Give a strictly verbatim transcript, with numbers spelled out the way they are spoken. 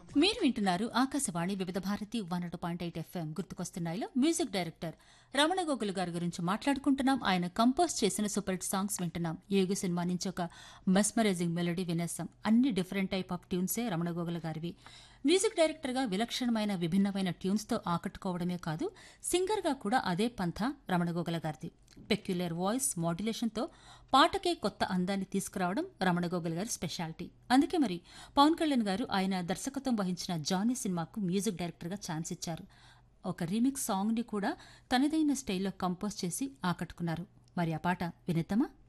మీరు వింటున్నారు ఆకాశవాణి వివిధ Bharati one two point eight FM గుర్తుకొస్తున్నాయిలో music director Ramana గోగుల్ గారి గురించి మాట్లాడుకుంటున్నాం. ఆయన కంపోజ్ చేసిన సూపర్ హిట్ సాంగ్స్ వింటున్నాం. ఏగు సినిమా నుంచి ఒక మెస్మరైజింగ్ మెలోడీ వినేస్తాం. అన్ని డిఫరెంట్ టైప్ ఆఫ్ ట్యూన్సే రమణ గోగుల్ గారివి. మ్యూజిక్ డైరెక్టర్ గా విలక్షణమైన విభిన్నమైన ట్యూన్స్ తో ఆకట్టుకోవడమే కాదు, సింగర్ గా కూడా అదే పంథ రమణ గోగుల గారిది. పెక్యులర్ వాయిస్ మాడ్యులేషన్ తో పాటకే కొత్త అందాన్ని తీసుకురావడం రమణ గోగుల్ గారి స్పెషాలిటీ. అందుకే మరి పవన్ కళ్యాణ్ గారు ఆయన దర్శకత్వం వహించిన జానీ సినిమాకు మ్యూజిక్ డైరెక్టర్ గా ఛాన్స్ ఇచ్చారు. ఒక రీమిక్స్ సాంగ్ ని కూడా తనదైన స్టైల్లో కంపోజ్ చేసి ఆకట్టుకున్నారు. మరి ఆ పాట వినేద్దామా?